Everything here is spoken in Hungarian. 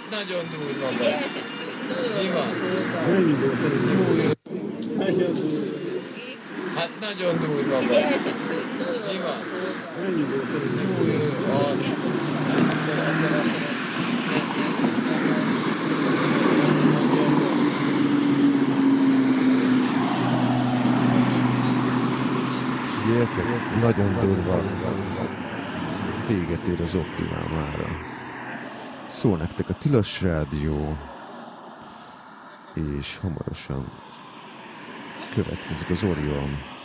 nagyon durva vagy. Figyeljetek, Mi van? Hát nagyon durva vagy. figyeljetek, Mi van? Figyeljetek, nagyon durva. Véget ér az optimámára. Szól nektek a Tilos Rádió, és hamarosan következik az Orion.